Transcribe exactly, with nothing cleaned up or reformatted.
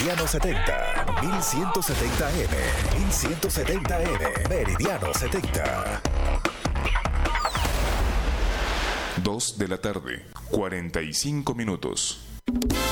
Meridiano setenta, mil ciento setenta eme, mil ciento setenta eme, Meridiano setenta. Dos de la tarde, cuarenta y cinco minutos.